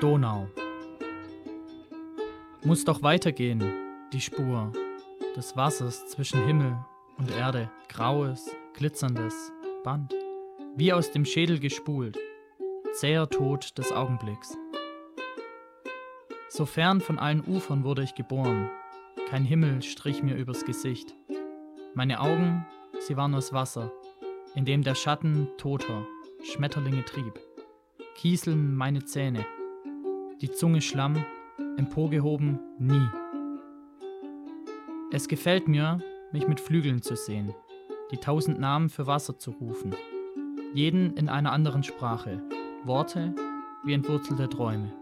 Donau. Muss doch weitergehen, die Spur des Wassers zwischen Himmel und Erde, graues, glitzerndes Band, wie aus dem Schädel gespult, zäher Tod des Augenblicks. So fern von allen Ufern wurde ich geboren, kein Himmel strich mir übers Gesicht. Meine Augen, sie waren aus Wasser, in dem der Schatten toter Schmetterlinge trieb. Kieseln meine Zähne, die Zunge Schlamm, emporgehoben nie. Es gefällt mir, mich mit Flügeln zu sehen, die 1000 Namen für Wasser zu rufen, jeden in einer anderen Sprache, Worte wie entwurzelte Träume.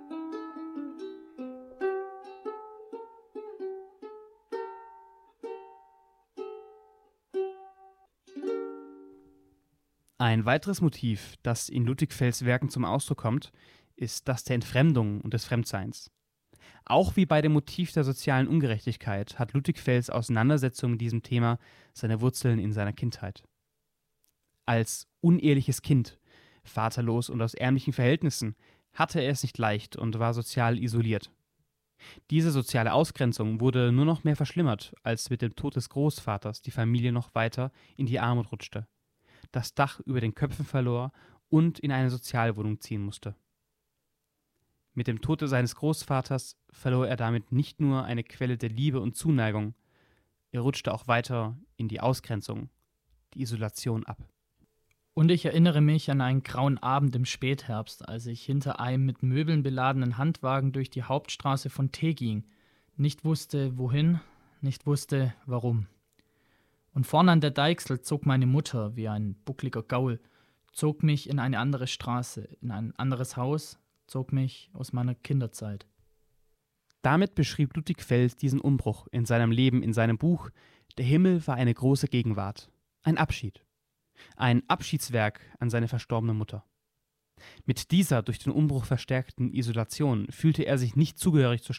Ein weiteres Motiv, das in Ludwig Fells Werken zum Ausdruck kommt, ist das der Entfremdung und des Fremdseins. Auch wie bei dem Motiv der sozialen Ungerechtigkeit hat Ludwig Fells Auseinandersetzung mit diesem Thema seine Wurzeln in seiner Kindheit. Als uneheliches Kind, vaterlos und aus ärmlichen Verhältnissen, hatte er es nicht leicht und war sozial isoliert. Diese soziale Ausgrenzung wurde nur noch mehr verschlimmert, als mit dem Tod des Großvaters die Familie noch weiter in die Armut rutschte, das Dach über den Köpfen verlor und in eine Sozialwohnung ziehen musste. Mit dem Tod seines Großvaters verlor er damit nicht nur eine Quelle der Liebe und Zuneigung, er rutschte auch weiter in die Ausgrenzung, die Isolation ab. Und ich erinnere mich an einen grauen Abend im Spätherbst, als ich hinter einem mit Möbeln beladenen Handwagen durch die Hauptstraße von T ging, nicht wusste wohin, nicht wusste warum. Und vorne an der Deichsel zog meine Mutter, wie ein buckliger Gaul, zog mich in eine andere Straße, in ein anderes Haus, zog mich aus meiner Kinderzeit. Damit beschrieb Ludwig Fels diesen Umbruch in seinem Leben in seinem Buch »Der Himmel war eine große Gegenwart«, ein Abschied. Ein Abschiedswerk an seine verstorbene Mutter. Mit dieser durch den Umbruch verstärkten Isolation fühlte er sich nicht zugehörig zur